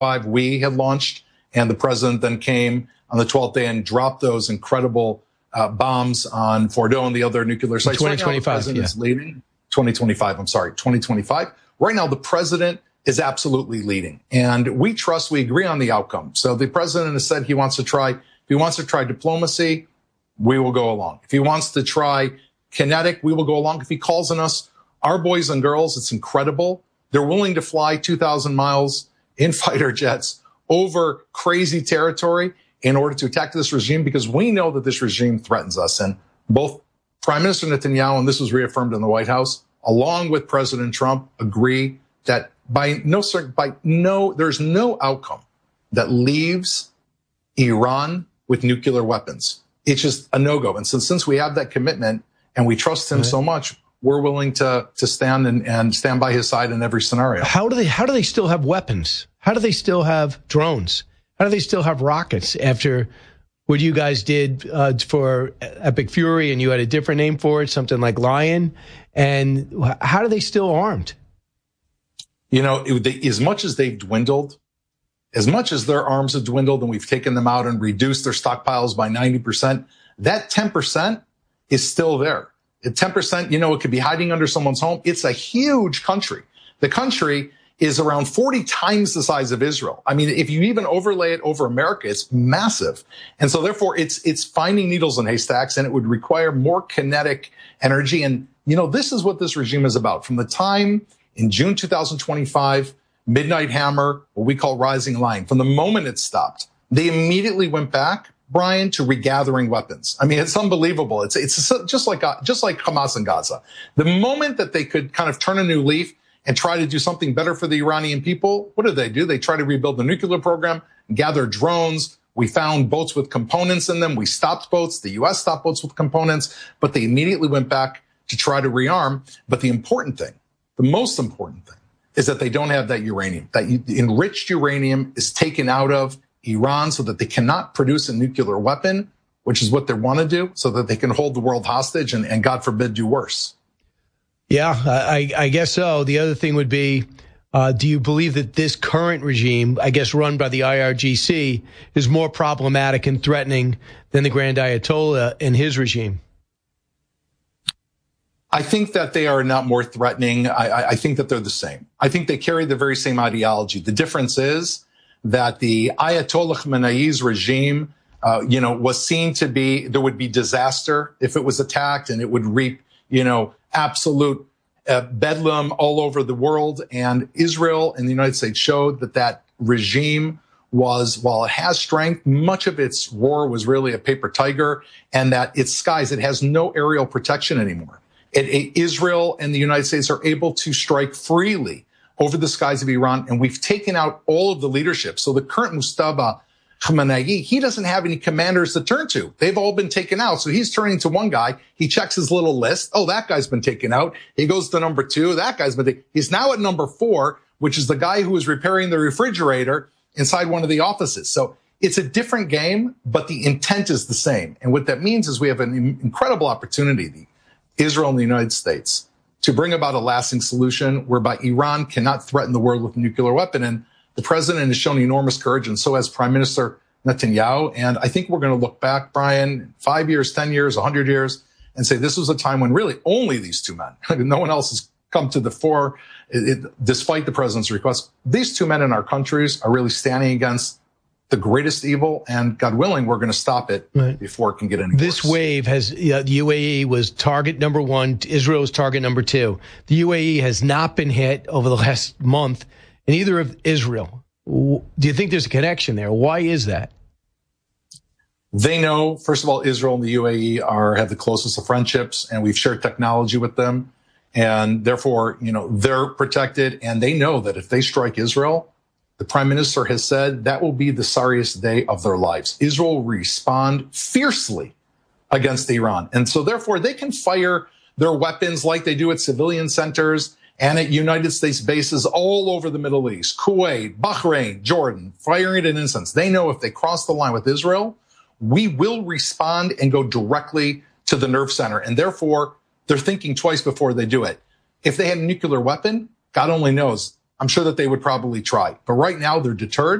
we had launched, and the president then came on the 12th day and dropped those incredible bombs on Fordo and the other nuclear sites. 2025, right now, the president is leading. 2025. Right now, the president is absolutely leading, and we agree on the outcome. So the president has said if he wants to try diplomacy, we will go along. If he wants to try kinetic, we will go along. If he calls on us, our boys and girls, it's incredible. They're willing to fly 2,000 miles in fighter jets over crazy territory in order to attack this regime, because we know that this regime threatens us. And both Prime Minister Netanyahu, and this was reaffirmed in the White House, along with President Trump, agree that there's no outcome that leaves Iran with nuclear weapons. It's just a no-go. And since we have that commitment and we trust him so much, we're willing to stand and stand by his side in every scenario. How do they still have weapons? How do they still have drones? How do they still have rockets after what you guys did for Epic Fury, and you had a different name for it, something like Lion? And how are they still armed? You know, as much as they've dwindled, as much as their arms have dwindled and we've taken them out and reduced their stockpiles by 90%, that 10% is still there. At 10%, it could be hiding under someone's home. It's a huge country. The country is around 40 times the size of Israel. I mean, if you even overlay it over America, it's massive. And so therefore it's finding needles in haystacks, and it would require more kinetic energy. And, this is what this regime is about. From the time in June 2025, Midnight Hammer, what we call Rising Lion, from the moment it stopped, they immediately went back, Brian, to regathering weapons. I mean, it's unbelievable. It's just like Hamas in Gaza. The moment that they could kind of turn a new leaf and try to do something better for the Iranian people, what do? They try to rebuild the nuclear program, gather drones. We found boats with components in them. We stopped boats. The U.S. stopped boats with components, but they immediately went back to try to rearm. But the most important thing, is that they don't have that uranium. That enriched uranium is taken out of Iran so that they cannot produce a nuclear weapon, which is what they want to do, so that they can hold the world hostage and God forbid, do worse. Yeah, I guess so. The other thing would be, do you believe that this current regime, I guess run by the IRGC, is more problematic and threatening than the Grand Ayatollah and his regime? I think that they are not more threatening. I think that they're the same. I think they carry the very same ideology. The difference is that the Ayatollah Khamenei's regime, was seen to be, there would be disaster if it was attacked, and it would reap, absolute bedlam all over the world. And Israel and the United States showed that regime was, while it has strength, much of its roar was really a paper tiger, and that its skies, it has no aerial protection anymore. Israel and the United States are able to strike freely over the skies of Iran, and we've taken out all of the leadership. So the current Mustafa Khamenei, he doesn't have any commanders to turn to. They've all been taken out. So he's turning to one guy. He checks his little list. Oh, that guy's been taken out. He goes to number 2. That guy's been taken. He's now at number 4, which is the guy who was repairing the refrigerator inside one of the offices. So it's a different game, but the intent is the same. And what that means is we have an incredible opportunity, Israel and the United States, to bring about a lasting solution whereby Iran cannot threaten the world with a nuclear weapon. And the president has shown enormous courage, and so has Prime Minister Netanyahu. And I think we're going to look back, Brian, 5 years, 10 years, 100 years, and say this was a time when really only these two men, no one else has come to the fore, despite the president's request. These two men in our countries are really standing against the greatest evil, and God willing, we're going to stop it before it can get any worse. This wave has, the UAE was target number 1, Israel was target number 2. The UAE has not been hit over the last month in either of Israel. Do you think there's a connection there? Why is that? They know, first of all, Israel and the UAE have the closest of friendships, and we've shared technology with them. And therefore, they're protected, and they know that if they strike Israel, the prime minister has said that will be the sorriest day of their lives. Israel will respond fiercely against Iran. And so therefore they can fire their weapons like they do at civilian centers and at United States bases all over the Middle East, Kuwait, Bahrain, Jordan, firing it in instance. They know if they cross the line with Israel, we will respond and go directly to the nerve center. And therefore they're thinking twice before they do it. If they had a nuclear weapon, God only knows I'm sure that they would probably try. But right now they're deterred.